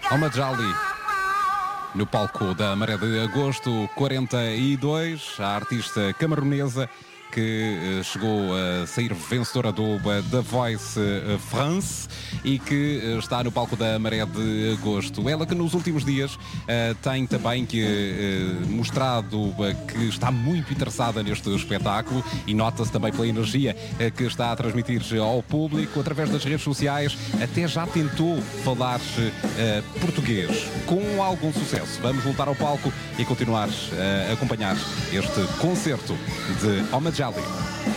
Omajali, no palco da Maré de Agosto 42, a artista camaronesa que chegou a sair vencedora do The Voice France e que está no palco da Maré de Agosto. Ela que nos últimos dias tem também mostrado que está muito interessada neste espetáculo e nota-se também pela energia que está a transmitir ao público através das redes sociais. Até já tentou falar português com algum sucesso. Vamos voltar ao palco e continuar a acompanhar este concerto de Omajali.